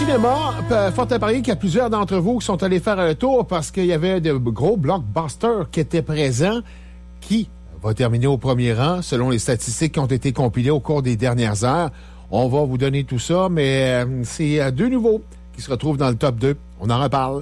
cinéma, fort à parier qu'il y a plusieurs d'entre vous qui sont allés faire un tour parce qu'il y avait de gros blockbusters qui étaient présents. Qui va terminer au premier rang selon les statistiques qui ont été compilées au cours des dernières heures? On va vous donner tout ça, mais c'est deux nouveaux qui se retrouvent dans le top 2. On en reparle.